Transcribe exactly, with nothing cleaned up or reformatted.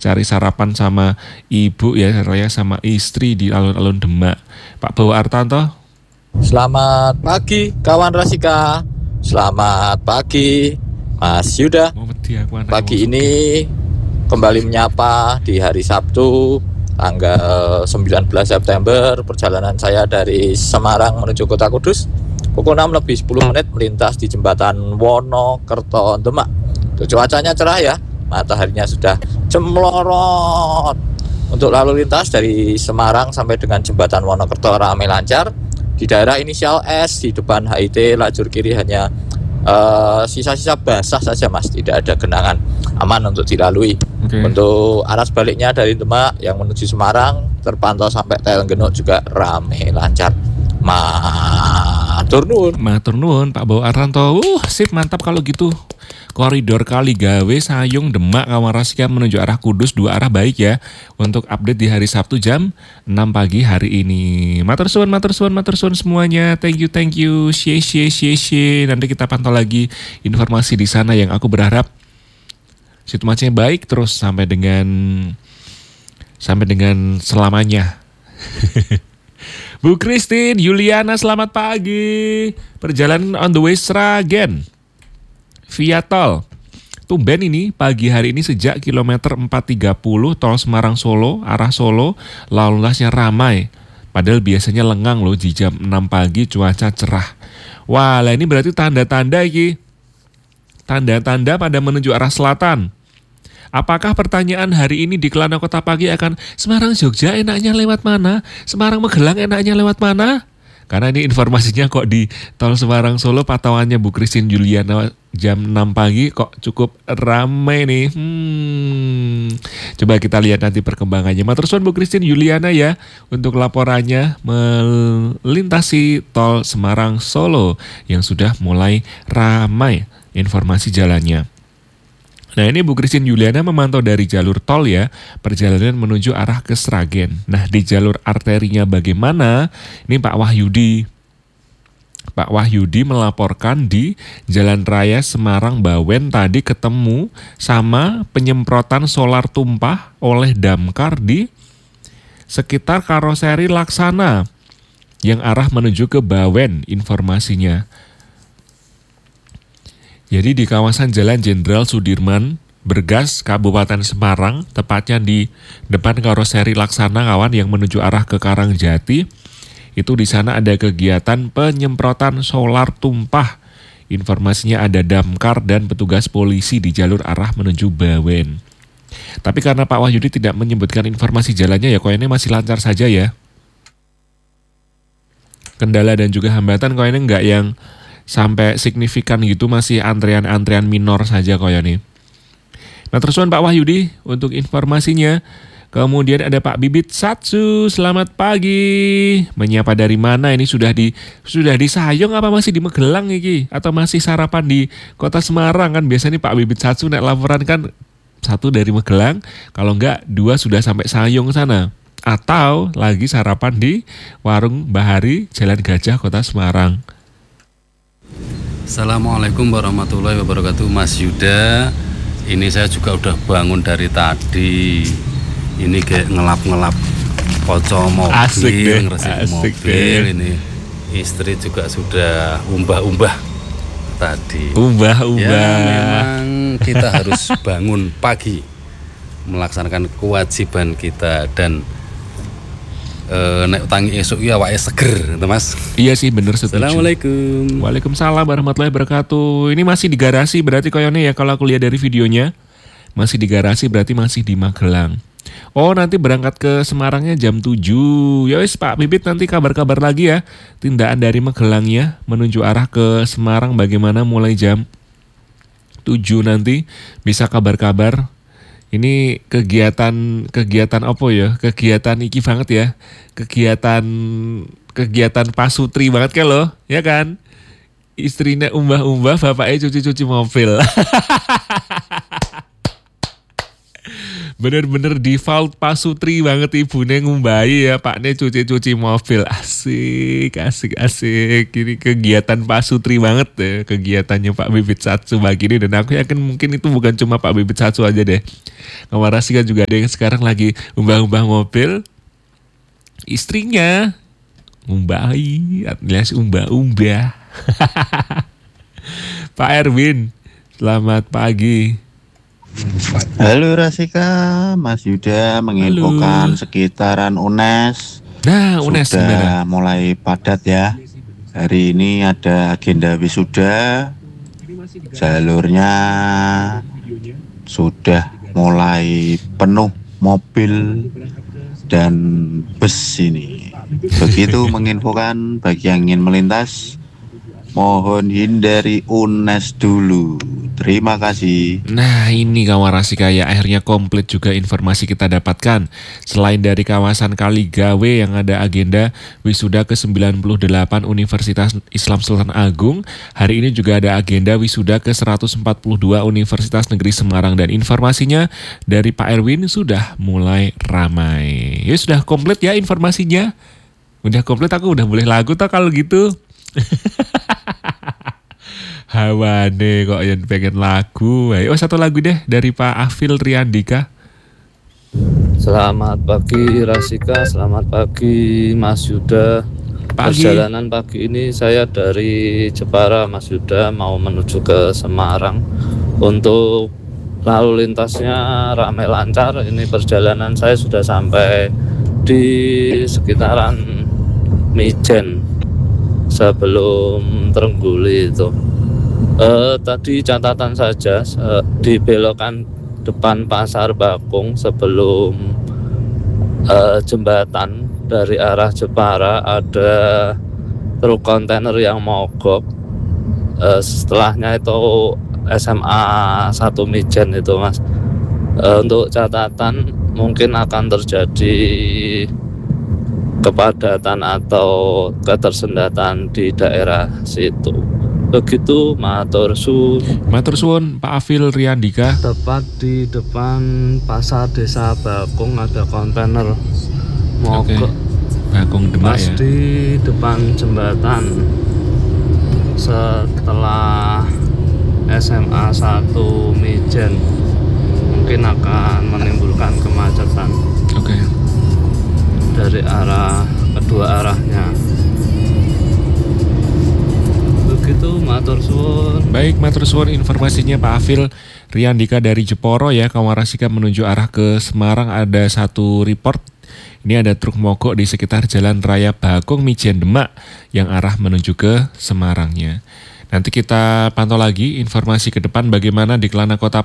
cari sarapan sama ibu ya, sama istri di alun-alun Demak. Pak Bowo Artanto. Selamat pagi kawan Rasika. Selamat pagi Mas Yuda. Pagi ini kembali menyapa di hari Sabtu tanggal sembilan belas September. Perjalanan saya dari Semarang menuju Kota Kudus pukul enam lebih sepuluh menit melintas di jembatan Wonokerto Demak. Cuacanya cerah ya, mataharinya sudah cemlorot. Untuk lalu lintas dari Semarang sampai dengan jembatan Wonokerto ramai lancar. Di daerah inisial S di depan H I T lajur kiri hanya uh, sisa-sisa basah saja Mas, tidak ada genangan, aman untuk dilalui. Okay. Untuk arah sebaliknya dari Demak yang menuju Semarang terpantau sampai Telenggenuk juga ramai lancar. Matur nuwun. Matur nuwun Pak Bowo Artanto. Uh, sip, mantap kalau gitu. Koridor Kaligawe Sayung Demak Kawarasika menuju arah Kudus dua arah baik ya. Untuk update di hari Sabtu jam enam pagi hari ini. Matur suwun, matur suwun, matur suwun semuanya. Thank you, thank you. Shie shie shie shie. Nanti kita pantau lagi informasi di sana yang aku berharap situasinya baik terus sampai dengan sampai dengan selamanya. Bu Christine, Yuliana selamat pagi. Perjalanan on the way Sragen via tol. Tumben ini pagi hari ini sejak kilometer empat tiga puluh tol Semarang Solo arah Solo lalu lintasnya ramai. Padahal biasanya lengang loh di jam enam pagi cuaca cerah. Wah, lah ini berarti tanda-tanda iki. Tanda-tanda pada menuju arah selatan. Apakah pertanyaan hari ini di Kelana Kota Pagi akan Semarang Jogja enaknya lewat mana? Semarang Magelang enaknya lewat mana? Karena ini informasinya kok di tol Semarang Solo pantauannya Bu Christine Juliana jam enam pagi kok cukup ramai nih. Hmm. Coba kita lihat nanti perkembangannya. Matur suwun Bu Christine Juliana ya untuk laporannya melintasi tol Semarang Solo yang sudah mulai ramai informasi jalannya. Nah ini Bu Christine Juliana memantau dari jalur tol ya, perjalanan menuju arah ke Sragen. Nah di jalur arterinya bagaimana? Ini Pak Wahyudi. Pak Wahyudi melaporkan di Jalan Raya Semarang Bawen tadi ketemu sama penyemprotan solar tumpah oleh damkar di sekitar karoseri Laksana yang arah menuju ke Bawen informasinya. Jadi di kawasan Jalan Jenderal Sudirman, Bergas, Kabupaten Semarang, tepatnya di depan karoseri Laksana kawan yang menuju arah ke Karangjati, itu di sana ada kegiatan penyemprotan solar tumpah. Informasinya ada damkar dan petugas polisi di jalur arah menuju Bawen. Tapi karena Pak Wahyudi tidak menyebutkan informasi jalannya ya, koinnya masih lancar saja ya. Kendala dan juga hambatan koinnya enggak yang sampai signifikan gitu, masih antrian-antrian minor saja koyo nih. Nah terus Pak Wahyudi untuk informasinya. Kemudian ada Pak Bibit Satsu, selamat pagi. Menyapa dari mana ini, sudah di sudah di Sayong apa masih di Magelang iki? Atau masih sarapan di Kota Semarang kan? Biasanya Pak Bibit Satsu nek laporan kan satu dari Magelang, kalau enggak dua sudah sampai Sayong sana. Atau lagi sarapan di Warung Bahari Jalan Gajah Kota Semarang. Assalamualaikum warahmatullahi wabarakatuh Mas Yuda. Ini saya juga udah bangun dari tadi. Ini kayak ngelap-ngelap kocok mobil, asik deh, ngeresik asik mobil deh. Ini istri juga sudah umbah-umbah tadi. Umbah-umbah. Ya memang kita harus bangun pagi melaksanakan kewajiban kita dan Uh, nek utangi esok ya awake seger, gitu Mas. Iya sih bener, setuju. Assalamualaikum. Waalaikumsalam warahmatullahi wabarakatuh. Ini masih di garasi berarti koyone ya, kalau aku lihat dari videonya. Masih di garasi berarti masih di Magelang. Oh nanti berangkat ke Semarangnya jam tujuh. Ya wis Pak Bibit, nanti kabar-kabar lagi ya. Tindakan dari Magelangnya menuju arah ke Semarang bagaimana mulai jam tujuh nanti. Bisa kabar-kabar. Ini kegiatan kegiatan apa ya? Kegiatan iki banget ya. Kegiatan kegiatan pasutri banget kan loh, ya kan? Istrinya umbah-umbah, bapaknya cuci-cuci mobil. Bener-bener default pasutri banget ibune ngumbahi ya Pak Ne cuci-cuci mobil. Asik, asik, asik. Ini kegiatan pasutri banget ya, kegiatannya Pak Bibit Satsu pagi ini. Dan aku yakin mungkin itu bukan cuma Pak Bibit Satsu aja deh. Kawan Rasika juga ada yang sekarang lagi umbah-umbah mobil. Istrinya ngumbahi, alias umbah-umbah. Pak Erwin, selamat pagi. Halo Rasika, Mas Yuda menginfokan Halo. Sekitaran U N E S nah, U N E S sudah gimana? Mulai padat ya. Hari ini ada agenda wisuda, jalurnya sudah mulai penuh mobil dan bus ini. Begitu menginfokan bagi yang ingin melintas, mohon hindari U N E S dulu. Terima kasih. Nah ini kawan Rasika ya, akhirnya komplit juga informasi kita dapatkan. Selain dari kawasan Kaligawe yang ada agenda wisuda ke sembilan puluh delapan Universitas Islam Sultan Agung, hari ini juga ada agenda wisuda ke seratus empat puluh dua Universitas Negeri Semarang. Dan informasinya dari Pak Erwin sudah mulai ramai. Ya sudah komplit ya informasinya. Udah komplit, aku udah boleh lagu tak kalau gitu. Hawane kok yang pengen lagu. Oh satu lagu deh dari Pak Afil Riandika. Selamat pagi Rasika, selamat pagi Mas Yuda. Pagi. Perjalanan pagi ini saya dari Jepara Mas Yuda mau menuju ke Semarang. Untuk lalu lintasnya ramai lancar. Ini perjalanan saya sudah sampai di sekitaran Mijen sebelum Trengguli itu. Uh, tadi catatan saja, uh, di belokan depan Pasar Bakung sebelum uh, jembatan dari arah Jepara ada truk kontainer yang mogok. Uh, setelahnya itu S M A satu Mijen itu Mas. Uh, untuk catatan mungkin akan terjadi kepadatan atau ketersendatan di daerah situ. Begitu, matur suwun. Matur suwun Pak Afil Riandika. Tepat di depan Pasar Desa Bakung ada kontainer mogok. Okay. Bakung Demak ya. Pas di depan jembatan setelah S M A satu Mijen mungkin akan menimbulkan kemacetan. Oke. Okay. Dari arah kedua arahnya. Begitu, matur suwun. Baik, matur suwun informasinya Pak Afil Riandika dari Jeporo ya. Kawan Rasika menuju arah ke Semarang ada satu report. Ini ada truk mogok di sekitar Jalan Raya Bakung Mijen Demak yang arah menuju ke Semarangnya. Nanti kita pantau lagi informasi ke depan bagaimana di Kelana Kota